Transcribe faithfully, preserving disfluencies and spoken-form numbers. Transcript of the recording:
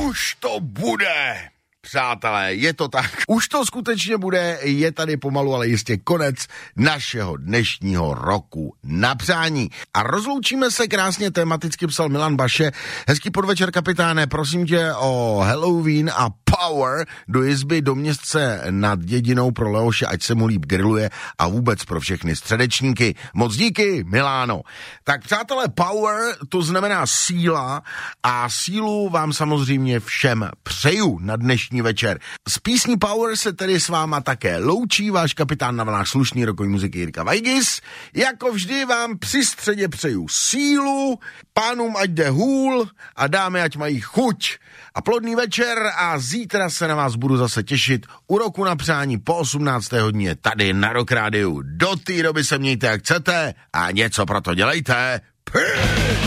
Už to bude! Přátelé, je to tak. Už to skutečně bude, je tady pomalu, ale jistě konec našeho dnešního roku na přání. A rozloučíme se krásně, tematicky psal Milan Baše. Hezký podvečer, kapitáne, prosím tě o Halloween a Power do jizby do městce nad Dědinou pro Leoše, ať se mu líp grilluje a vůbec pro všechny středečníky. Moc díky, Miláno. Tak přátelé, Power, to znamená síla a sílu vám samozřejmě všem přeju na dnešní večer. Z písní Power se tedy s váma také loučí váš kapitán na vlnách slušný rokový muziky Jirka Vajgis. Jako vždy vám při středě přeju sílu, pánům ať jde hůl a dámy ať mají chuť. A plodný večer a zítra se na vás budu zase těšit u roku na přání po osmnácté hodině tady na Rock Rádiu. Do té doby se mějte jak chcete a něco pro to dělejte. Pí!